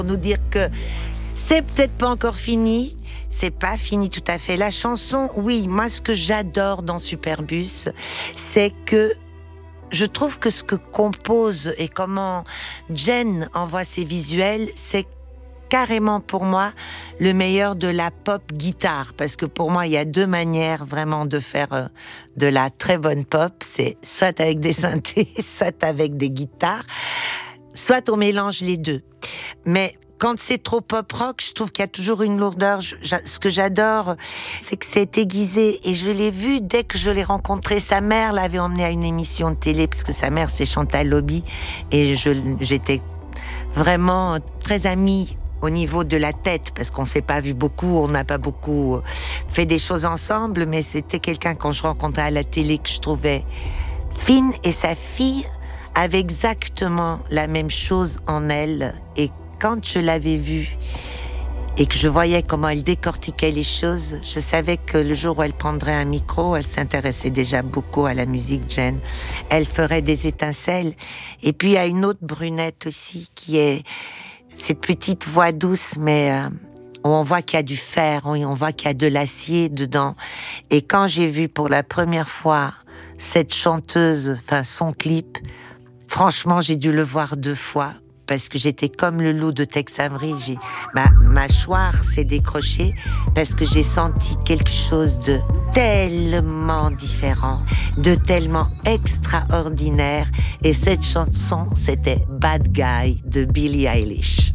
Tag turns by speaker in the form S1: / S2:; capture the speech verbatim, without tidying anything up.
S1: Pour nous dire que c'est peut-être pas encore fini, c'est pas fini tout à fait. La chanson, oui, moi ce que j'adore dans Superbus, c'est que je trouve que ce que compose et comment Jen envoie ses visuels, c'est carrément pour moi le meilleur de la pop guitare, parce que pour moi il y a deux manières vraiment de faire euh, de la très bonne pop, c'est soit avec des synthés, soit avec des guitares, soit on mélange les deux. Mais quand c'est trop pop rock, je trouve qu'il y a toujours une lourdeur. Je, je, ce que j'adore, c'est que c'est aiguisé. Et je l'ai vu dès que je l'ai rencontré. Sa mère l'avait emmené à une émission de télé, parce que sa mère, c'est Chantal Lobby. Et je, j'étais vraiment très amie au niveau de la tête, parce qu'on s'est pas vu beaucoup, on n'a pas beaucoup fait des choses ensemble, mais c'était quelqu'un, quand je rencontrais à la télé, que je trouvais fine. Et sa fille avait exactement la même chose en elle. Et quand je l'avais vue et que je voyais comment elle décortiquait les choses, je savais que le jour où elle prendrait un micro, elle s'intéressait déjà beaucoup à la musique, Jen. Elle ferait des étincelles. Et puis il y a une autre brunette aussi qui est cette petite voix douce, mais euh, où on voit qu'il y a du fer, on voit qu'il y a de l'acier dedans. Et quand j'ai vu pour la première fois cette chanteuse, enfin son clip, franchement j'ai dû le voir deux fois. Parce que j'étais comme le loup de Tex Avery, j'ai, ma mâchoire s'est décrochée parce que j'ai senti quelque chose de tellement différent, de tellement extraordinaire. Et cette chanson, c'était Bad Guy de Billie Eilish.